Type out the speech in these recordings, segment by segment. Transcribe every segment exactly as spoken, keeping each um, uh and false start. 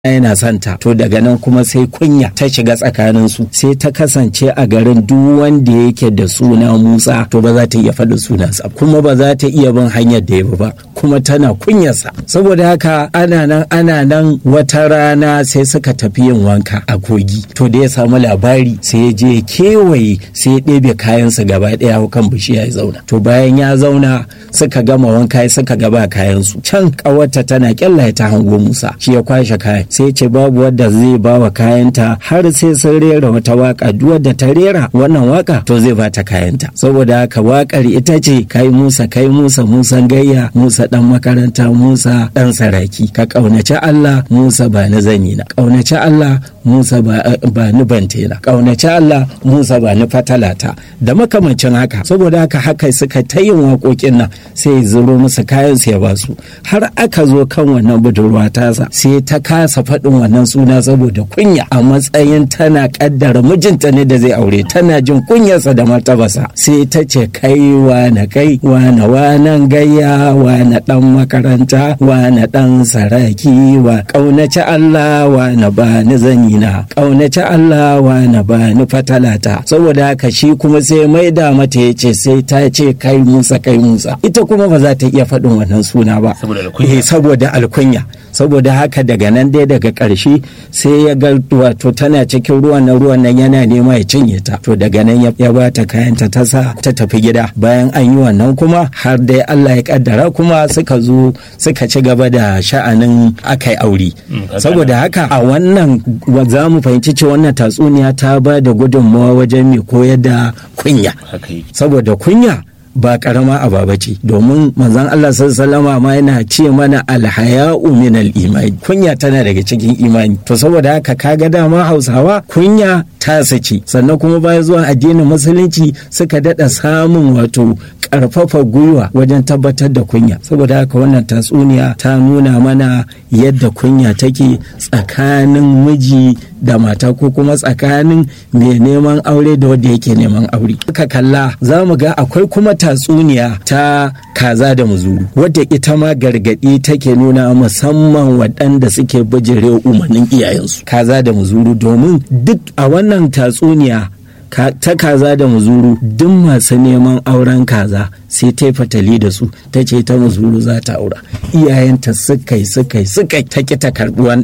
yana santa. To daga nan kuma sai kunya ta shiga tsakanin su, sai ta kasance a garin duk wanda yake da suna Musa to ba za ta iya faɗin sunansa, kuma ba za ta iya bin hanyar da ya bi ba, kuma tana kunyarsa. Saboda haka ana nan ana nan wata rana sai suka tafi yin wanka a kogi. To da ya samu labari sai ya je kewaye, sai ya ɗebe kayansa gaba ɗaya kan bishiya ya zauna. To bayan ya zauna suka gama wanka suka gaba kayansu, can ƙawarta tana kyallaye ta hango Musa, shi ya kwashe kayan, sai ce babu wadda zai ba wa kayanta har sai sun rera wata waka, duk wadda ta rera wannan waka to zai ba ta kayanta. Saboda haka wakar ita ce kai Musa kai Musa Musan gayya, Musa dan makaranta, Musa dan saraki, ka kaunaci Allah Musa ba ni zani na, kaunaci Allah Musa ba, ba ni bantela, kaunaci Allah Musa ba ni fatalata, da makamancin haka. Saboda haka haka suka ta yin waƙoƙin nan, sai zuro musu kayan su ya ba su, har aka zo kan wannan budurwa tasa, sai ta kasa faɗin wannan suna saboda kunya, a matsayin tana kaddara mijinta ne da zai aure, tana jin kunyarsa da martabasa, sai ta ce kai wane kai wane wanan gayya wane dan makaranta wane dan saraki wa kaunaci Allah wane ba ni zanina, kaunaci Allah wane ba ni fatalata. Saboda haka shi kuma sai maida mata ya ce sai ta ce kai Musa kai Musa, ita kuma ba za ta iya faɗin wannan suna ba saboda alkunya. Saboda haka daga nan dai daga ƙarshe sai ya ga wato tana cikin ruwan nan ruwan nan yana nema ya cinye ta. To daga nan ya ba ta kayanta ta sa ta tafi gida. Bayan an yi wannan kuma har dai Allah ya kaddara kuma suka zo suka ci gaba da sha'anin akai aure. Saboda haka a wannan za mu fahimci cewa wannan tatsuniya ta ba da gudunmawa wajen mai koyar da kunya. Saboda kunya ba karama ababa ce, domin manzon Allah sallallahu alaihi ma yana ce mana alhaya'u min al-imani, kunya tana daga cikin imani. To saboda haka kaga dama Hausawa kunya ta sace, sannan kuma bayan zuwa addinin musulunci suka dada samun wato karfafa gwiwa wajen tabbatar da kunya. Saboda haka wannan tatsuniya ta nuna mana yadda kunya take tsakanin miji da mata, ko kuma tsakanin mai neman aure da wanda yake neman aure. Ka kalla za mu ga akwai kuma tatsuniya ta kaza da muzuru, wadda ita ma gargadi take nuna musamman waɗanda suke bijire umarnin iyayensu. Kaza da muzuru, domin duk a wannan tatsuniya ta kaza da muzuru duk masu neman auren kaza sai ta fatali da su, ta ce ta muzuru za ta aura. Iyayenta suka yi suka yi suka yi ta ki ta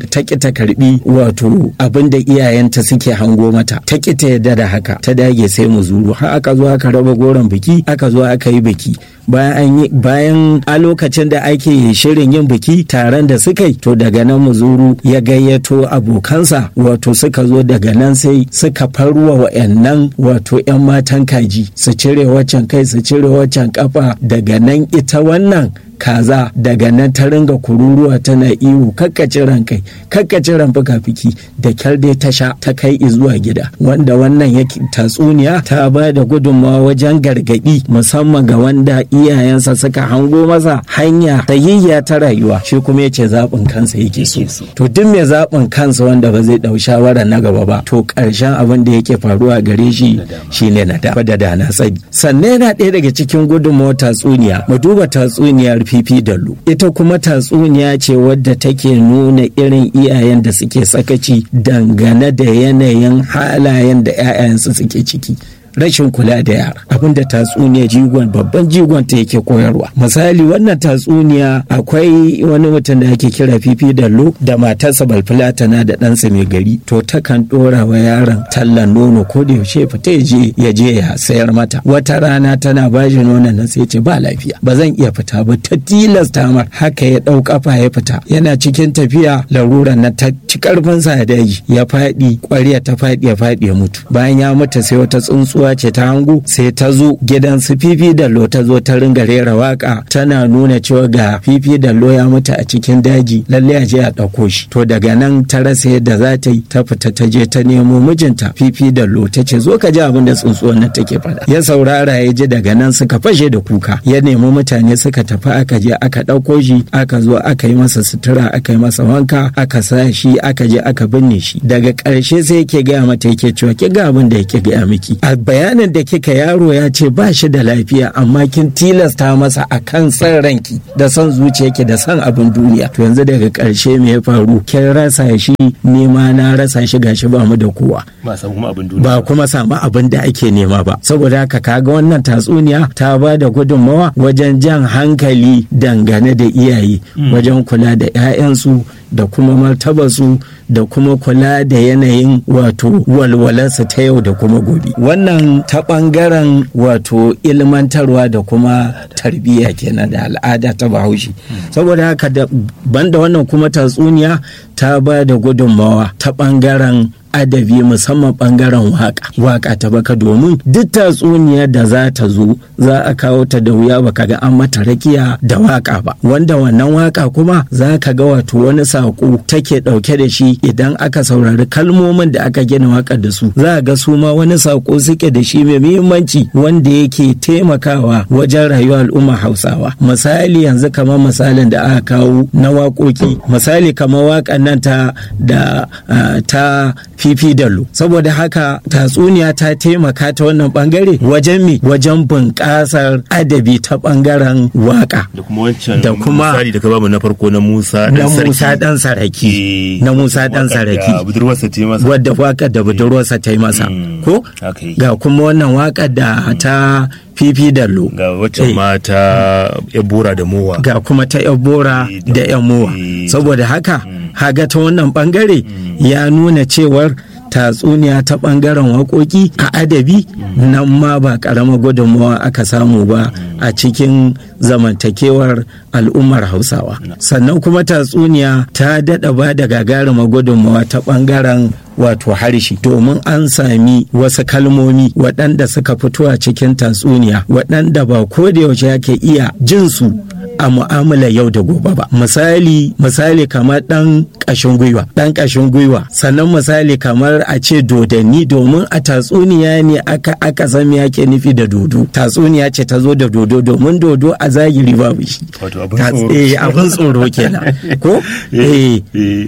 karbi wato abinda iyayenta suke hango mata, ta ki ta yadda da haka, ta dage sai muzuru. Har aka zo aka raba goron biki, aka zo aka yi biki. Bayan yi bayan a lokacin da ake shirin yin biki taron da suka yi, to daga nan muzuru ya gayyato abokansa, wato suka zo daga nan sai suka farwa wa'annan wato 'yan matan kaji, su cire waccan kai su cire waccan kafa. Daga nan ita wannan kaza daga nan ta ringa kururuwa tana ihu kakkaci ran kai kakkaci ran fuka-fiki, da kyar dai ta sha ta kai zuwa gida. Wanda wannan yake tatsuniya ta ba da gudunmawa wajen gargadi musamman ga wanda iyayensa suka hango masa hanya sahihiya ta rayuwa, shi kuma yace zaɓin kansa yake so. To duk mai zaɓin kansa wanda ba zai ɗau shawara na gaba ba, to ƙarshen abin da yake faruwa gare shi shine nadama da dana sani. Sannan yana ɗaya daga cikin gudunmawa tatsuniya, mu duba tatsuniyar fifi dallo. Ita kuma tatsuniya ce wadda take nuna irin iyayen da suke sakaci dangane da yanayin halayen da 'ya'yansu suke ciki. Rashin kula da yara, abinda tatsuniya jigon babban jigon ta yake koyarwa. Misali wannan tatsuniya akwai wani mutum da ake kira fifi dallo da matarsa balfulatana da ɗansa mai gari. To takan ɗora wa yaron tallan nono ko da yaushe fita ya je ya je ya sayar mata. Wata rana tana ba shi nonon nan sai ce ba lafiya, ba zan iya fita ba, ta tilasta mar. Haka ya ɗau kafa ya fita. Yana cikin tafiya laruran na ta ci karfinsa ya daji, ya faɗi ƙwariya ta faɗi ya faɗi ya mutu. Bayan ya mutu sai wata tsuntsuwa ce ta hangu, sai ta zo gidan su fifi dallo, ta zo ta ringa rera waka tana nuna cewa ga fifi dallo ya mutu a cikin daji, lalle a je a ɗauko shi. To daga nan ta rasa yadda za ta yi, ta fita ta je ta nemo mijinta fifi dallo, ta ce zo ka ji abin da tsuntsuwan nan take faɗa. Ya saurara ya ji, daga nan suka fashe da kuka. Ya nemi mutane suka tafi, aka je aka ɗauko shi, aka zo aka yi masa sutura, aka yi masa wanka, aka sa shi, aka je aka binne shi. Daga ƙarshe sai yake gaya mata yake cewa ki ga abin da yake gaya miki. A bayanin da kika yaro ya ce ba shi da lafiya amma kin tilasta masa akan san ranki da son zuciyarki da son abin duniya, to yanzu daga ƙarshe me ya faru? Kin rasa shi, nema na rasa shi, gashi ba mu da kowa, ba samu kuma abin duniya, ba kuma samu abin da ake nema ba. Saboda haka kaga wannan tatsuniya ta ba da gudunmawa wajen jan hankali dangane da iyaye mm. wajen kula da 'ya'yansu da kuma martabarsu da kuma kula da yanayin wato walwalarsu ta yau da kuma gobe. Wannan ta ɓangaren wato ilmantarwa da kuma tarbiyya kenan da al'ada ta Bahaushe. Saboda haka da banda wannan kuma tatsuniya ta ba da gudunmawa ta ɓangaren adabi, musamman bangaren waka waka ta baka, domin duk tatsuniyar da za ta zo za a kawo ta da wuya baka ga an mata rakiya da waka ba, wanda wannan waka kuma za ka ga wato wani sako take dauke da shi. Idan aka saurari kalmomin da aka gina waka da su za ga su ma wani sako suke da shi mai muhimmanci wanda yake taimakawa wajen rayuwar al'umma Hausawa. Misali yanzu kamar misalin da aka kawo na waƙoƙi, misali kamar waƙan nan ta da uh, ta fifi dallo. Saboda haka tatsuniya ta taimaka ta wannan bangare wajen mi wajen bunƙasar adabi ta bangaren waka da kuma wancan da kuma misali da ka bamu na farko na Musa dan Sarki na Musa dan Sarki na Musa dan Saraki budurwarsa ta yi masa, wadda waka da budurwarsa ta yi masa ko ga kuma wannan waka da ta fifi dallo, ga waccan mata Ebora da Mowa, ga kuma ta Ebora da yan Mowa. Saboda haka haga ta wannan bangare ya nuna cewar tatsuniya ta bangaren waƙoƙi a adabi nan ma ba ƙarama gudunmawa aka samu ba a cikin zamantakewar al'ummar Hausawa. Sannan kuma tatsuniya ta daɗa ba da gagaruma gudunmawa ta bangaren wato harshe, domin an sami wasu kalmomi waɗanda suka fito a cikin tatsuniya waɗanda ba ko da yaushe ake iya jinsu a mu'amala yau da gobe ba. Misali misali kamar dan kashin gwiwa dan kashin gwiwa sannan misali kamar a ce dodanni, domin a tatsuniya ne aka aka san me yake nufi da dodo. Tatsuniya ce ta zo da dodo, domin dodo a zahiri babu shi, wato abin tsoro kenan ko eh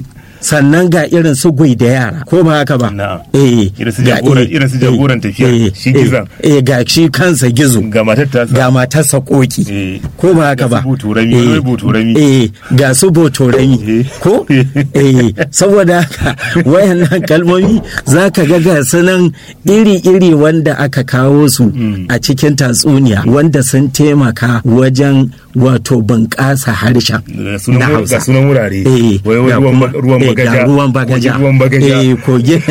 sannan ga irin su gwai da yara ko ba haka ba, eh irin su jagoran tafiya shi gizan, eh ga shi kansa gizo, ga matarsa ga matarsa koki ko ba haka ba, eh ga su botorami ko eh saboda haka wayannan kalmomi zaka ga ga sunan iri-iri wanda aka kawo su a cikin tatsuniya wanda sun taimaka wajen wato bunƙasa harshen na Hausa. Ga sunan wurare, ruwan bagaja, ruwan bagaja, ruwan bagaja, eh kogin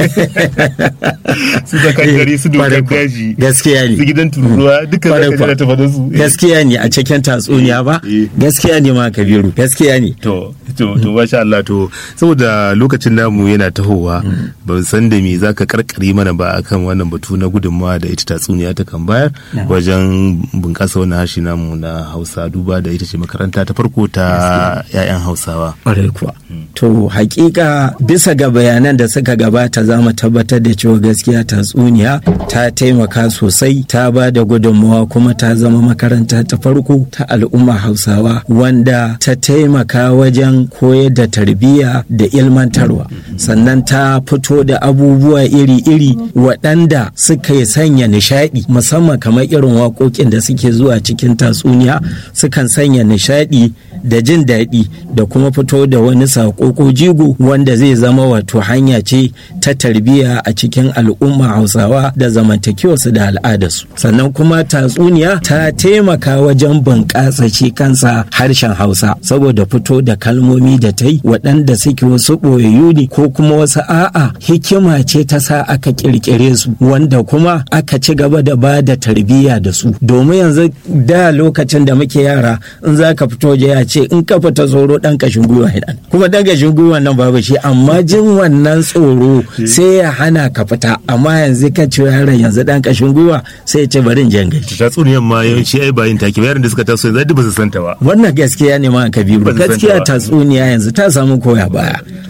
su da kankari, su dokar daji, gaskiya ne, su gidan tururuwa, dukkan zaka jira ta faɗa su. Gaskiya ne a cikin tatsuniya ba, gaskiya ne ma Kabiru, gaskiya ne. To to to masha Allah, to saboda lokacin namu yana tahowa, ban san da me zaka karkare mana ba akan wannan batu na gudunmawa da ita tatsuniya ta kan bayar wajen bunƙasa wannan harshe namu na Hausa, duba da ita ce makaranta ta farko ta 'ya'yan Hausawa. Ƙwarai kuwa. To hakika bisa ga bayanan da suka gabata za mu tabbatar da cewa gaskiya tatsuniya ta taimaka sosai, ta ba da gudunmawa kuma ta zama makaranta ta farko ta al'umma Hausawa wanda ta taimaka wajen koyar da tarbiyya da ilmantarwa. Sannan ta fito da abubuwa iri-iri waɗanda suka yi sanya nishaɗi, musamman kamar irin waƙoƙin da suke zuwa cikin tatsuniya sukan sanya nishaɗi da jin daɗi da kuma fito da wani saƙo ko jigo wanda zai zama wato hanya ce ta tarbiyya a cikin al'umma Hausawa da zamantakewarsu da al'adarsu. Sannan kuma tatsuniya ta taimaka wajen bunƙasa ce kansa harshen Hausa saboda fito da kalmomi da ta yi waɗanda suke wasu ɓoyayyu ne ko kuma wasu a'a hikima ce ta sa aka ƙirƙire su wanda kuma aka ci gaba da ba da tarbiyya da su. Domin yanzu da lokacin da muke yara in za ka fito ya ce in ka fita tsoro ɗan kashin gwiwa hidan, kuma ɗan kashin gwiwa nan babu shi, amma jin wannan tsoro sai ya hana ka fita. Amma yanzu ka ce yaron yanzu ɗan kashin gwiwa sai ya ce bari in jangai. Tatsuniyan ma yawanci ai bayin take, yaran da suka taso yanzu duk ba su santa ba. Wannan gaskiya ne ma Kabiru, gaskiya tatsuniya yanzu ta samu koya baya.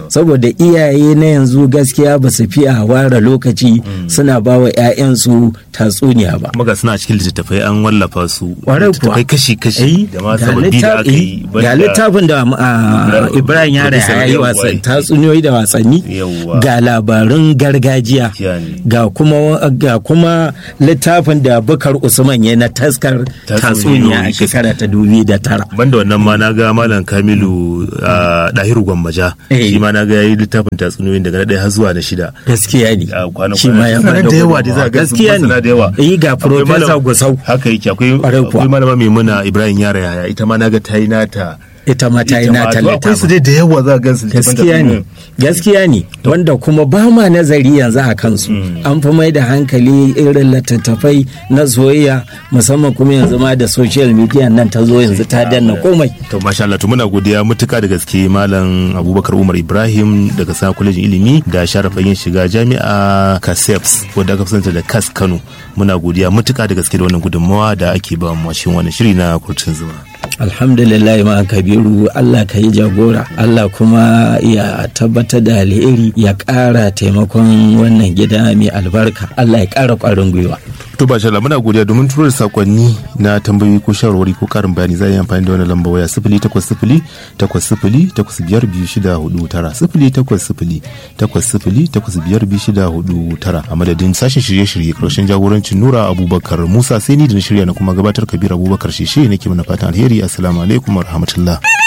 saboda iyaye na yanzu gaskiya ba su fiya ware lokaci suna ba wa 'ya'yansu tatsuniya ba. Kuma ga suna cikin littattafai an wallafa su Ƙwarai kuwa. littattafai kashi-kashi da ma sababbi da aka yi. Ga littafin da ah, Ibrahim Yara ya yi wasan tatsuniyoyi da wasanni, Yawwa. ga labarun gargajiya, Yani. ga kuma ga kuma littafin da Bukar Usman ya na taskar tatsuniya a shekara ta dubu da tara. Banda wannan ma na ga Malam Kamilu a Dahiru Gwammaja, Eh. shi ma na ga yayi littafin tatsuniyoyin daga na ɗaya har zuwa na shida. Gaskiya ne. A kwana- Shi ma ya kwana- bada da yawa da za gudunmawa. a ga sun Gaskiya masana da yawa. ne. Eh, ga Akwai Profesa malam- Gusau. Haka yake akwai Ƙwarai kuwa. akwai malama Maimuna Ibrahim Yara Yaya, ita ma na ga ta yi nata. Ita ma ta yi Ita ma- nata to akwai su littafin. dai da yawa za a gan su littafin Gaskiya ne. tatsuniyoyin. Gaskiya ne. Wanda kuma ba ma nazari yanzu a kansu. An fi mai da hankali irin littattafai na soyayya, musamman kuma yanzu ma da social media nan ta zo yanzu ta danna komai. To masha Allah, to muna godiya mutuka da gaske Malam Abubakar Umar Ibrahim daga sa kwalejin ilimi da sharafin yin shiga jami'a Kaseps wadda aka fi da Kas Kano. Muna godiya mutuka da gaske da wannan gudunmawa da ake ba mu a cikin wannan shiri na kurcin zuma. Alhamdulillah ma Kabiru, Allah ka yi jagora, Allah kuma ya tabbatar da alheri, ya ƙara taimakon wannan gida mai albarka, Allah ya ƙara ƙwarin gwiwa. To ba sha Allah, muna godiya domin turo da sakonni na tambayoyi ko shawarwari ko karin bayani za a yi amfani da wannan lamba waya sifili takwas sifili takwas sifili takwas biyar biyu shida hudu tara sifili takwas sifili takwas sifili takwas biyar biyu shida hudu tara. A madadin sashen shirye-shirye karshen jagorancin Nura Abubakar Musa sai ni da na shirya na kuma gabatar Kabir Abubakar Shishe nake mana fatan alheri. Assalamu alaikum wa rahmatullah.